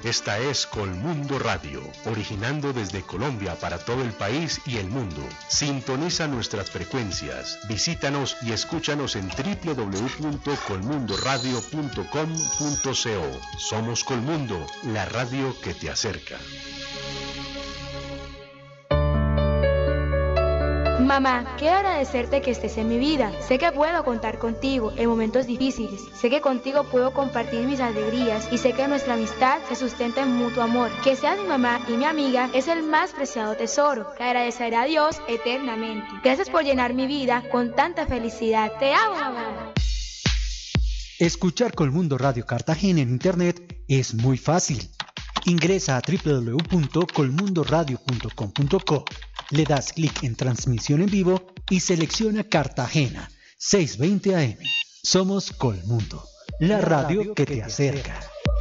Esta es Colmundo Radio, originando desde Colombia para todo el país y el mundo. Sintoniza nuestras frecuencias, visítanos y escúchanos en www.colmundoradio.com.co. Somos Colmundo, la radio que te acerca. Mamá, quiero agradecerte que estés en mi vida. Sé que puedo contar contigo en momentos difíciles. Sé que contigo puedo compartir mis alegrías y sé que nuestra amistad se sustenta en mutuo amor. Que seas mi mamá y mi amiga es el más preciado tesoro. Te agradeceré a Dios eternamente. Gracias por llenar mi vida con tanta felicidad. Te amo, mamá. Escuchar Colmundo Radio Cartagena en internet es muy fácil. Ingresa a www.colmundoradio.com.co. Le das clic en transmisión en vivo y selecciona Cartagena 620 AM. Somos Colmundo, la radio que te acerca.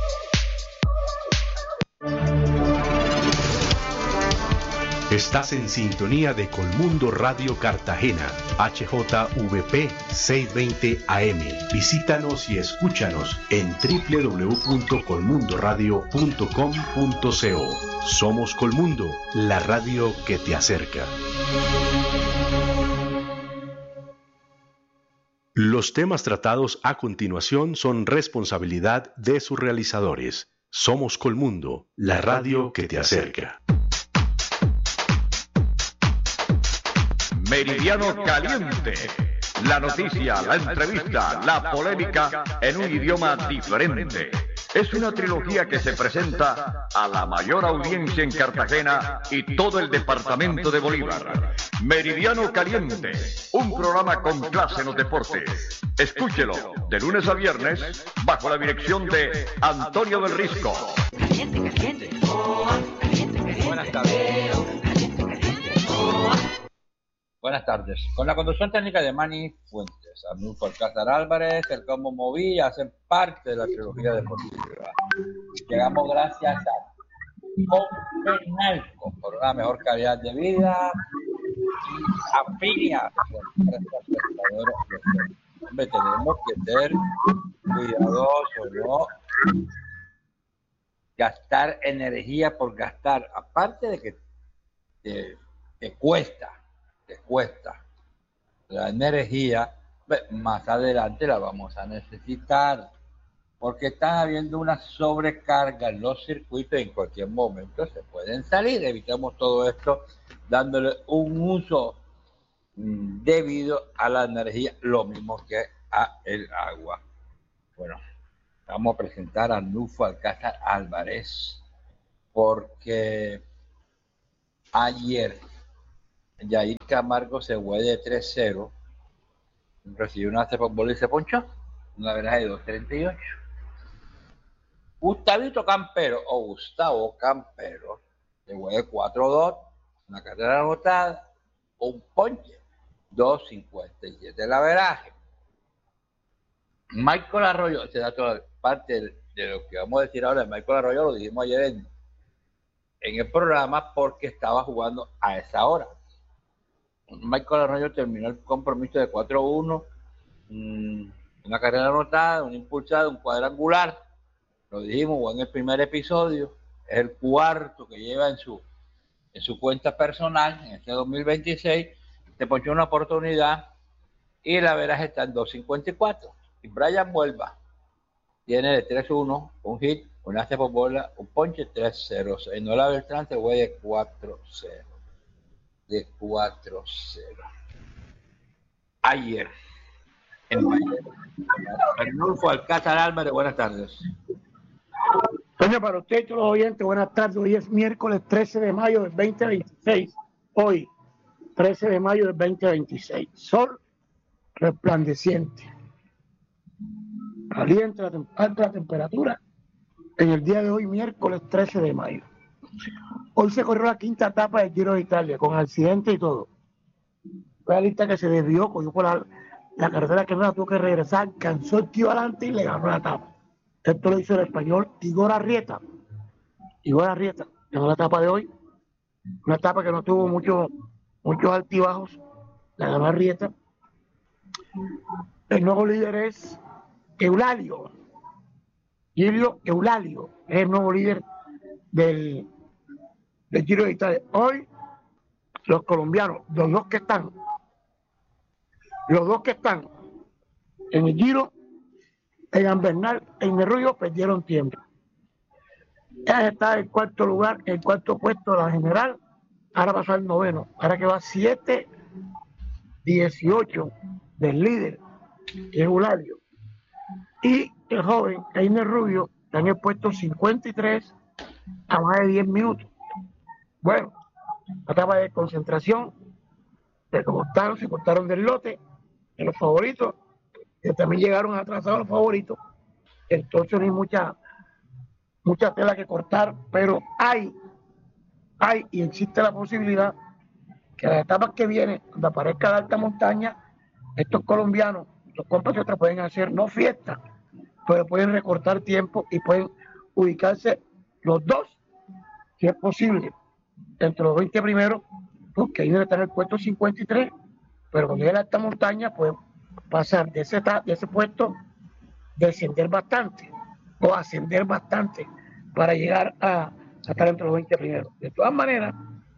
Estás en sintonía de Colmundo Radio Cartagena, HJVP 620 AM. Visítanos y escúchanos en www.colmundoradio.com.co. Somos Colmundo, la radio que te acerca. Los temas tratados a continuación son responsabilidad de sus realizadores. Somos Colmundo, la radio que te acerca. Meridiano Caliente. La noticia, la entrevista, la polémica en un idioma diferente. Es una trilogía que se presenta a la mayor audiencia en Cartagena y todo el departamento de Bolívar. Meridiano Caliente, un programa con clase en los deportes. Escúchelo de lunes a viernes bajo la dirección de Antonio del Risco. Caliente, caliente. Caliente, caliente. Buenas tardes. Buenas tardes. Con la conducción técnica de Manny Fuentes, Arnulfo Alcázar Álvarez, el Combo Moví hacen parte de la trilogía deportiva. Llegamos gracias a Convenalco por una mejor calidad de vida y Afilia. Hombre, tenemos que ser cuidadosos, ¿no? Gastar energía por gastar, aparte de que te cuesta la energía, más adelante la vamos a necesitar, porque está habiendo una sobrecarga en los circuitos y en cualquier momento se pueden salir. Evitamos todo esto dándole un uso debido a la energía, lo mismo que a el agua. Bueno, vamos a presentar a Arnulfo Alcázar Álvarez, porque ayer Yair Camargo se fue de 3-0, recibió una base por bola y se ponchó, una veraje de 2.38. Gustavo Campero se fue de 4-2, una carrera anotada, un ponche, 2.57 la veraje. Michael Arroyo, se da toda parte de lo que vamos a decir ahora de Michael Arroyo, lo dijimos ayer en el programa porque estaba jugando a esa hora. Michael Arroyo terminó el compromiso de 4-1, una carrera anotada, un impulsado, un cuadrangular. Lo dijimos en el primer episodio, es el cuarto que lleva en su cuenta personal en este 2026. Te ponchó una oportunidad y la veraje está en 2.54. Y Brian Huelva tiene de 3-1, un hit, un hace por bola, un ponche, 3-0. Nola Beltrán se fue de 4-0. Ayer en Arnulfo Alcázar Álvarez, buenas tardes. Doña, para usted y todos los oyentes, buenas tardes. Hoy es miércoles 13 de mayo del 2026. Hoy, 13 de mayo del 2026. Sol resplandeciente. Caliente alta temperatura en el día de hoy, miércoles 13 de mayo. Hoy se corrió la quinta etapa del Giro de Italia, con accidente y todo. Fue la lista que se desvió, cogió por la carretera que no la tuvo que regresar, cansó el tío adelante y le ganó la etapa. Esto lo hizo el español Igor Arrieta. Ganó la etapa de hoy. Una etapa que no tuvo muchos altibajos. La ganó Arrieta. El nuevo líder es Eulalio. Giulio Eulalio es el nuevo líder del Giro de Italia. Hoy los colombianos, los dos que están en el Giro, Egan Bernal e Iner Rubio, perdieron tiempo. Ya está en cuarto lugar, en cuarto puesto de la general, ahora pasó al noveno, ahora que va 7:18 del líder, que es Eulario. Y el joven Iner Rubio está en el puesto 53 a más de 10 minutos. Bueno, la etapa de concentración, se cortaron del lote en los favoritos, que también llegaron atrasados los favoritos, entonces no hay mucha tela que cortar, pero hay y existe la posibilidad que las etapas que vienen, cuando aparezca la alta montaña, estos colombianos, los compatriotas pueden hacer no fiesta, pero pueden recortar tiempo y pueden ubicarse los dos, si es posible, entre los 20 primeros, porque ahí debe estar en el puesto 53, pero cuando llegue a la alta montaña, pueden pasar de ese puesto, descender bastante o ascender bastante para llegar a estar entre los 20 primeros. De todas maneras,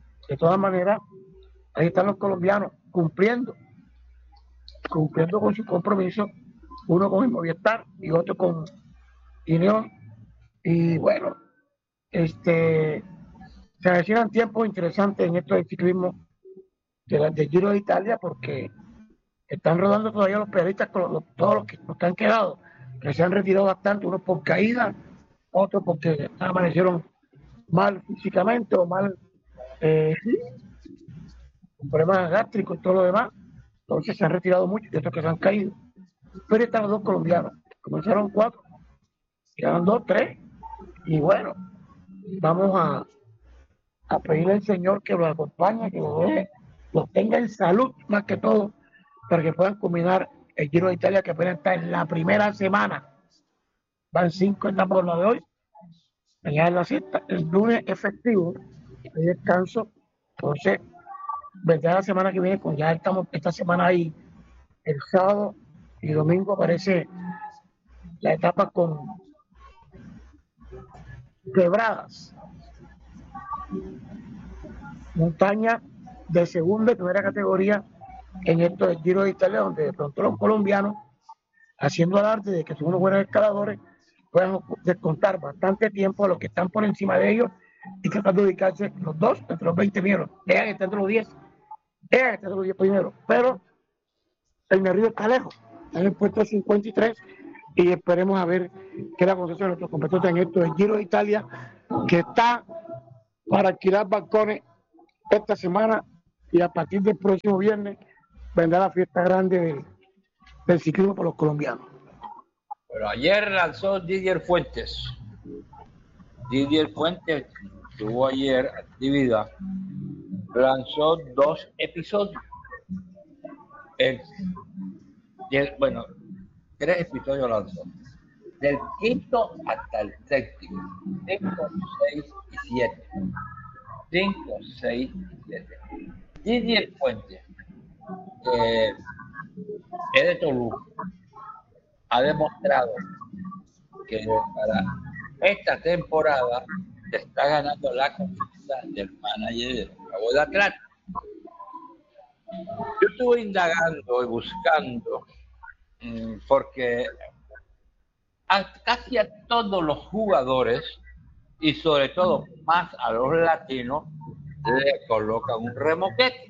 ahí están los colombianos cumpliendo con su compromiso, uno con el Movistar y otro con Unión. Y bueno, se avecinan tiempos interesantes en esto del ciclismo del Giro de Italia, porque están rodando todavía los pedalistas, todos los que han quedado, que se han retirado bastante, unos por caída, otros porque amanecieron mal físicamente o mal con problemas gástricos y todo lo demás. Entonces se han retirado muchos de estos que se han caído. Pero están los dos colombianos. Comenzaron 4, quedaron 2, 3. Y bueno, vamos a pedirle al Señor que los acompañe, que los tenga en salud más que todo, para que puedan culminar el Giro de Italia, que apenas está en la primera semana. Van 5 etapas por la de hoy. Mañana es la cita, el lunes es festivo, hay descanso. Entonces, vendrá la semana que viene, pues ya estamos esta semana ahí, el sábado y domingo aparece la etapa con quebradas, montaña de segunda y primera categoría en esto del Giro de Italia, donde de pronto los colombianos, haciendo alarde de que son unos buenos escaladores, puedan descontar bastante tiempo a los que están por encima de ellos y tratar de ubicarse los dos entre los 20 primeros. Dejan que estén entre los 10, primeros, pero el Merrido está lejos, está en el puesto 53, y esperemos a ver qué es la concesión de nuestros compatriotas en esto del Giro de Italia, que está para alquilar balcones esta semana, y a partir del próximo viernes vendrá la fiesta grande del ciclismo por los colombianos. Pero ayer lanzó Didier Fuentes. Didier Fuentes tuvo ayer actividad. Lanzó 2 episodios. 3 episodios lanzó. Del quinto hasta el séptimo. 5, 6 y 7. 5, 6 y 7. Didier Fuentes, es de Toluca, ha demostrado que para esta temporada se está ganando la confianza del manager de los Bravos de Atlanta. Yo estuve indagando y buscando, porque casi a todos los jugadores, y sobre todo más a los latinos, le colocan un remoquete.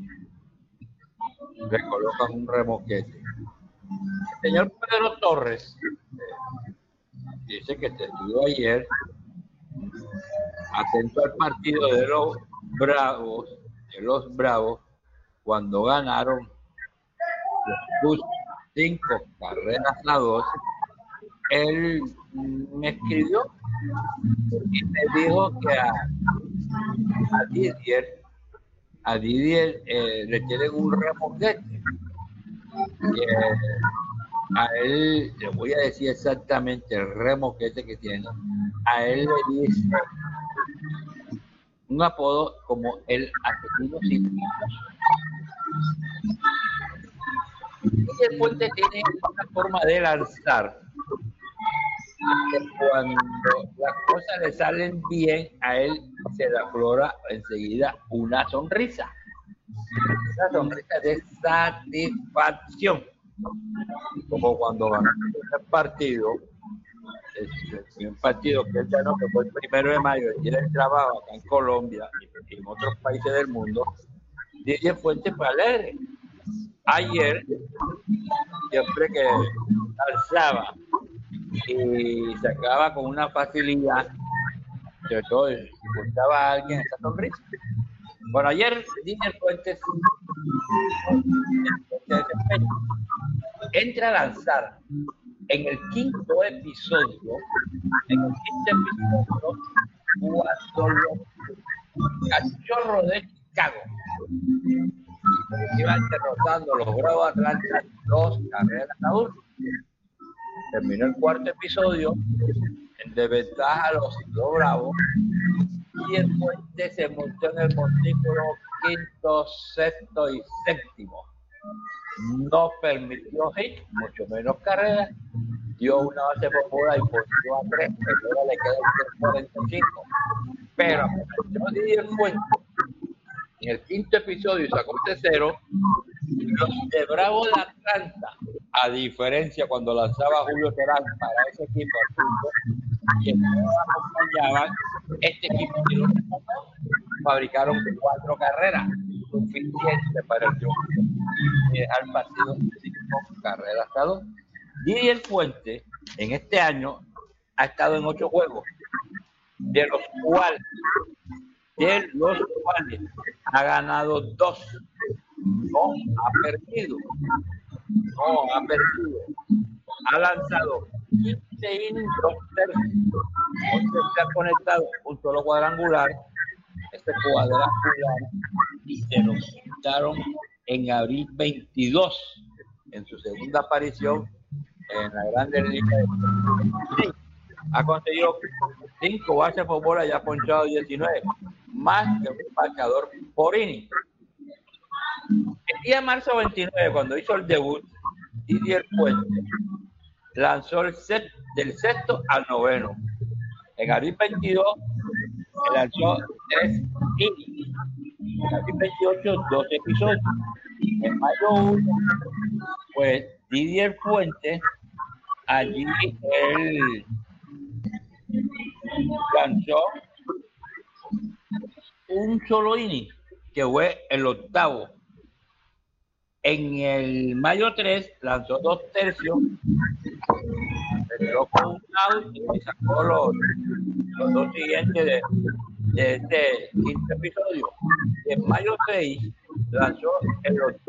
El señor Pedro Torres dice que estuvo ayer atento al partido de los Bravos cuando ganaron los 5 carreras a 2. Él me escribió y me dijo que a Didier le tienen un remoquete. A él, le voy a decir exactamente el remoquete que tiene. A él le dice un apodo como el asesino sin manos. Didier Fuentes tiene una forma de lanzar que cuando cuando las cosas le salen bien, a él se le aflora enseguida una sonrisa de satisfacción, como cuando ganó el partido, un partido que él ganó, que fue el 1 de mayo, y él trabajaba acá en Colombia y en otros países del mundo. Didier Fuentes fue alegre. Ayer, siempre que alzaba y sacaba con una facilidad, sobre todo si gustaba a alguien esa sonrisa. Bueno, ayer Didier Fuentes entra a lanzar en el quinto episodio, cuando los Cachorros de Chicago iban derrotando a los Bravos de Atlanta 2 carreras a 1. Terminó el cuarto episodio en desventaja a los Bravos, y el Fuente se montó en el montículo quinto, sexto y séptimo. No permitió hit, mucho menos carrera, dio una base por bola y ponchó a 3, pero le quedó el 45. Pero aprovechó Didier Fuentes en el quinto episodio y sacó un tercero. Los de Bravos de Atlanta, a diferencia cuando lanzaba Julio Terán para ese equipo, que no acompañaban, este equipo fabricaron 4 carreras, suficiente para el triunfo y dejar el partido 5 carreras a 2. Didier Fuentes en este año ha estado en 8 juegos, de los cuales ha ganado 2. No ha perdido. Ha lanzado 15 innings, 2 tercios. Se ha conectado un solo cuadrangular. Este cuadrangular y se lo quitaron en abril 22, en su segunda aparición en la Grande Liga. Ha conseguido 5 bases por bola y ha ponchado 19, más que un marcador por inning. El día de marzo 29, cuando hizo el debut, Didier Fuentes lanzó del sexto al noveno. En abril 22 lanzó 3 innings. En abril 28, 2 episodios. En mayo 1, pues Didier Fuentes, allí él lanzó un solo inning, que fue el octavo. En el mayo 3 lanzó 2 tercios, entró con un out y sacó los 2 siguientes de este quinto episodio. En mayo 6 lanzó el octavo.